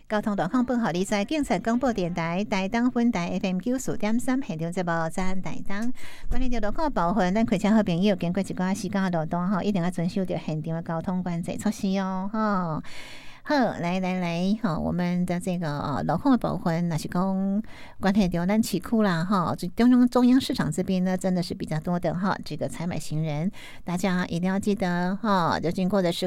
交通状况报好，你在警察广播电台台东分台 FM 94.3现场节目站台东，关于路况保护，咱开车好朋友经过一寡时间路段吼，一定要遵守着现场的交通管制措施哦，吼。好，来，哈，我们的这个路况的部分，那是讲关系到咱市区啦，哈，中央市场这边呢，真的是比较多的哈，这个采买行人，大家一定要记得哈，就经过的时候。